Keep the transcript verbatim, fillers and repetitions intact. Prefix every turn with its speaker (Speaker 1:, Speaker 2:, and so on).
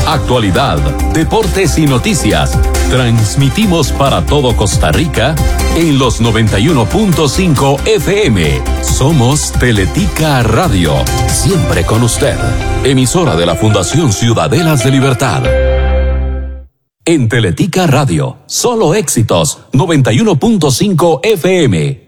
Speaker 1: actualidad, deportes y noticias. Transmitimos para todo Costa Rica en los noventa y uno punto cinco F M. Somos Teletica Radio, siempre con usted. Emisora de la Fundación Ciudadelas de Libertad. En Teletica Radio, solo éxitos, noventa y uno punto cinco F M.